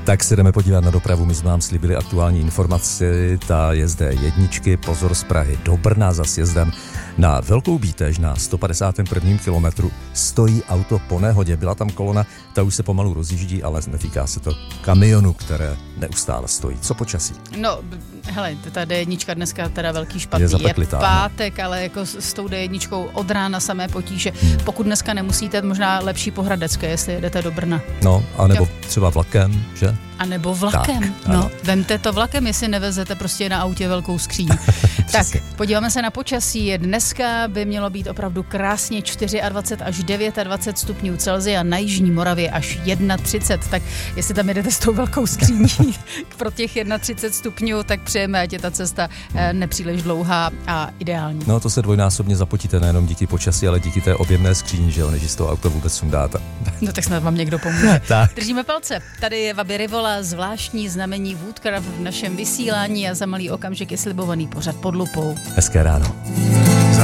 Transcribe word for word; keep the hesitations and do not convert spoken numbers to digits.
Tak se jdeme podívat na dopravu. My jsme vám slíbili aktuální informaci. Ta je z dé jedničky, pozor z Prahy do Brna za sjezdem na Velkou Bítež na sto padesátém prvním kilometru. Stojí auto po nehodě. Byla tam kolona, ta už se pomalu rozjíždí, ale netýká se to kamionů, které neustále stojí. Co počasí? No, hele, ta dé jednička dneska teda velký špatný. Je Je zapeklitá, pátek, ale jako s, s tou dé jedničkou od rána samé potíže. Hmm. Pokud dneska nemusíte, možná lepší po Hradecké, jestli jedete do Brna. No, anebo Jo. třeba vlakem, že? A nebo vlakem. Tak, no, ano. vemte to vlakem, jestli nevezete prostě na autě velkou skříň. Tak, podíváme se na počasí. Dneska by mělo být opravdu krásně dvacet čtyři až dvacet devět stupňů Celsia, na jižní Moravě až třicet jedna. Tak jestli tam jedete s tou velkou skříní pro těch třicet jedna stupňů, tak přejeme, ať je ta cesta eh, nepříliš dlouhá a ideální. No, to se dvojnásobně zapotíte nejenom díky počasí, ale díky té objemné skříni, že jo, než z toho auto vůbec sundáte. No tak snad vám někdo pomůže. Tak. Držíme palce. Tady je Wabi Rivola, zvláštní znamení Woodcraft v našem vysílání a za malý okamžik je slibovaný pořad pod lupou. Hezké ráno.